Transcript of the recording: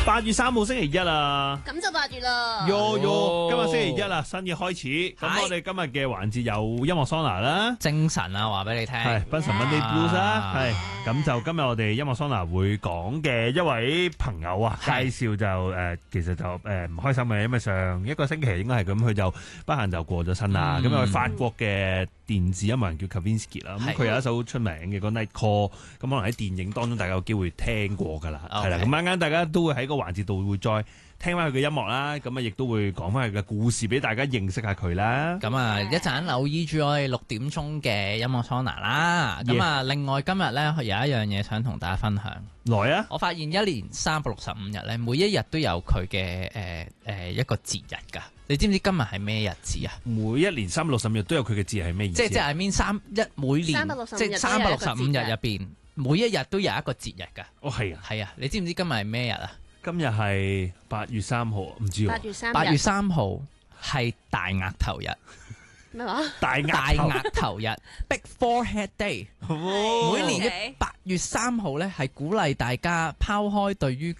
8月3號星期一啊， 咁就8月啦。 今日星期一啦，新嘅開始。咁我哋今日嘅環節有音樂桑拿啦， 精神啊，話俾你聽。 係《Benson Monday Blues》啦，係。咁就今日我哋音樂桑拿會講嘅一位朋友啊，介紹就其實就唔開心嘅，因為上一個星期應該係咁，佢就不幸就過咗身啦。咁有位法國嘅電子音樂人叫 Kavinsky 啦，咁佢有一首出名嘅個 Night Call，咁可能喺電影當中大家有機會聽過㗎啦，係啦。咁啱啱大家都會喺個環節度會再聽翻佢嘅音樂啦，咁啊亦都會講翻佢嘅故事俾大家認識下佢啦。 咁啊，一陣留意住我哋6點鐘嘅音樂桑拿啦。咁啊，另外今日咧有一樣嘢想同大家分享。 來啊！ 我發現一年365日咧，每一日都有佢嘅一個節日㗎。你知唔知今日係咩日子啊？ 每一年365日都有佢嘅節係咩意思？ 即係 I mean 每年即係365日入邊，每一日都有一個節日㗎。 哦，係啊， 係啊！你知唔知今日係咩日啊？ 今日係8月3號，唔知喎。 8月3號係大額頭日。 咩話？ 大額頭日 Big Forehead Day。每年嘅8月3號咧，係鼓勵大家拋開對於